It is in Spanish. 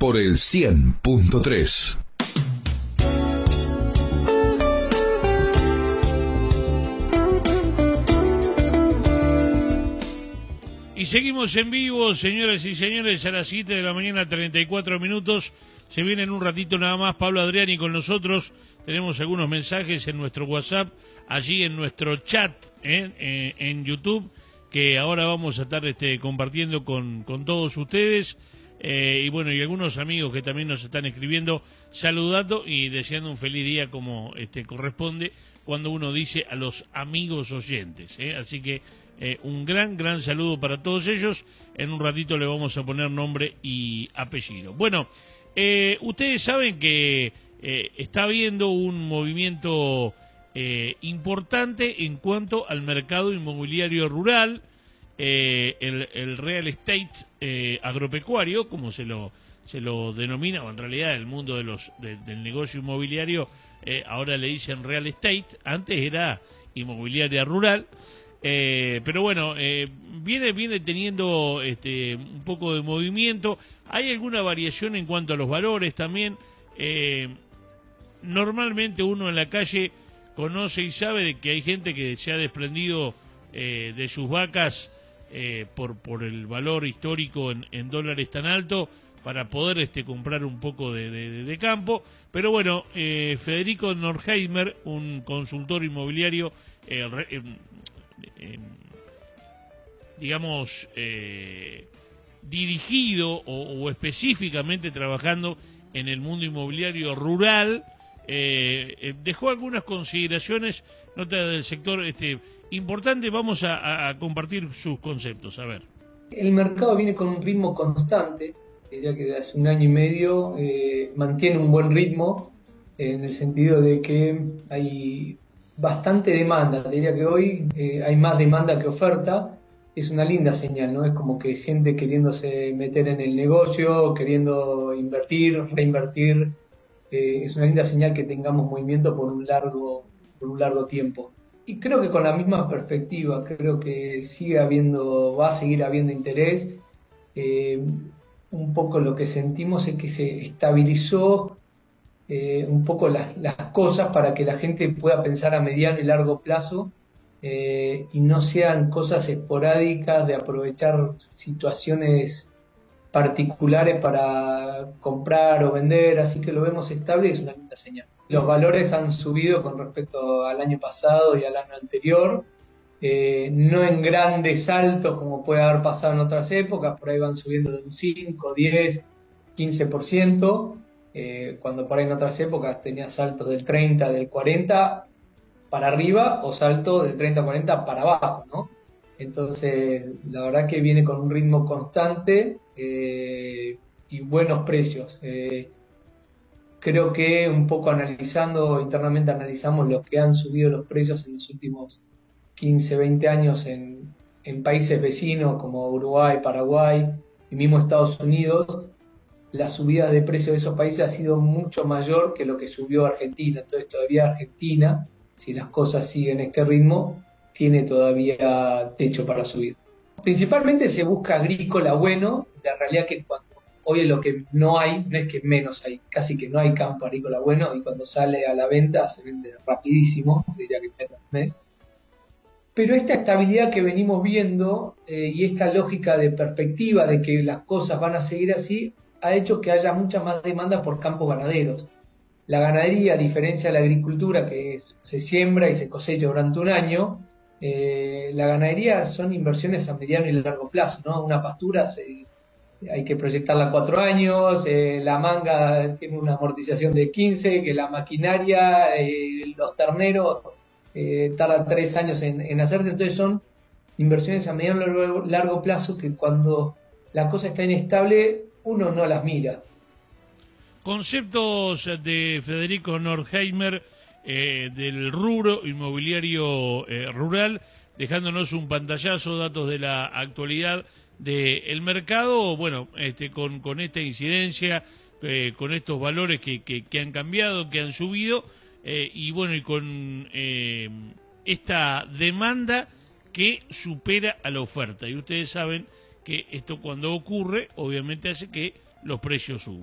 por el 100.3. Y seguimos en vivo, señoras y señores, a las 7 de la mañana, 34 minutos. Se viene en un ratito nada más Pablo Adriani con nosotros. Tenemos algunos mensajes en nuestro WhatsApp, allí en nuestro chat en YouTube, que ahora vamos a estar compartiendo con todos ustedes. Y bueno, y algunos amigos que también nos están escribiendo, saludando y deseando un feliz día como corresponde cuando uno dice a los amigos oyentes. Así que un gran saludo para todos ellos. En un ratito le vamos a poner nombre y apellido. Bueno, ustedes saben que está habiendo un movimiento importante en cuanto al mercado inmobiliario rural, el real estate agropecuario, como se lo denomina, o en realidad el mundo del negocio inmobiliario, ahora le dicen real estate, antes era inmobiliaria rural. Pero bueno, viene teniendo un poco de movimiento. Hay alguna variación en cuanto a los valores también. Normalmente uno en la calle conoce y sabe de que hay gente que se ha desprendido de sus vacas por el valor histórico en dólares tan alto para poder comprar un poco de campo. Pero bueno, Federico Norheimer, un consultor inmobiliario, digamos, dirigido o específicamente trabajando en el mundo inmobiliario rural, dejó algunas consideraciones, nota del sector importante. Vamos a compartir sus conceptos. A ver. El mercado viene con un ritmo constante, diría que de hace un año y medio mantiene un buen ritmo, en el sentido de que hay bastante demanda. Diría que hoy hay más demanda que oferta. Es una linda señal, ¿no? Es como que gente queriéndose meter en el negocio, queriendo invertir, reinvertir. Es una linda señal que tengamos movimiento por un largo tiempo. Y creo que con la misma perspectiva, creo que va a seguir habiendo interés. Un poco lo que sentimos es que se estabilizó un poco las cosas para que la gente pueda pensar a mediano y largo plazo, y no sean cosas esporádicas de aprovechar situaciones particulares para comprar o vender. Así que lo vemos estable y es una linda señal. Los valores han subido con respecto al año pasado y al año anterior, no en grandes saltos como puede haber pasado en otras épocas. Por ahí van subiendo de un 5, 10, 15%, cuando por ahí en otras épocas tenía saltos del 30, del 40 para arriba, o salto del 30 a 40 para abajo, ¿no? Entonces, la verdad que viene con un ritmo constante y buenos precios. Creo que un poco internamente analizamos lo que han subido los precios en los últimos 15, 20 años en países vecinos como Uruguay, Paraguay y mismo Estados Unidos. La subida de precios de esos países ha sido mucho mayor que lo que subió Argentina. Entonces todavía Argentina, si las cosas siguen este ritmo, tiene todavía techo para subir. Principalmente se busca agrícola bueno. La realidad es que hoy lo que no hay, no es que menos hay, casi que no hay campo agrícola bueno, y cuando sale a la venta se vende rapidísimo, diría que menos un mes. Pero esta estabilidad que venimos viendo y esta lógica de perspectiva de que las cosas van a seguir así, ha hecho que haya mucha más demanda por campos ganaderos. La ganadería, a diferencia de la agricultura, que se siembra y se cosecha durante un año, la ganadería son inversiones a mediano y largo plazo, ¿no? Una pastura hay que proyectarla 4 años, la manga tiene una amortización de 15, que la maquinaria, los terneros, tarda 3 años en hacerse. Entonces son inversiones a mediano y largo plazo que cuando la cosa está inestable uno no las mira. Conceptos de Federico Norheimer, del rubro inmobiliario rural, dejándonos un pantallazo, datos de la actualidad del mercado, bueno, con esta incidencia, con estos valores que han cambiado, que han subido, y bueno, y con esta demanda que supera a la oferta. Y ustedes saben que esto, cuando ocurre, obviamente hace que los precios suban.